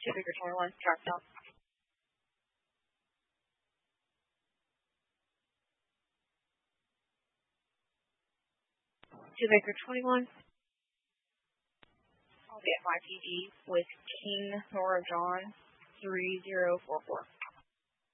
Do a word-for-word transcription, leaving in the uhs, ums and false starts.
two Baker twenty-one, track down. two Baker twenty-one. I'll be at my P D with King Nora John three zero four four.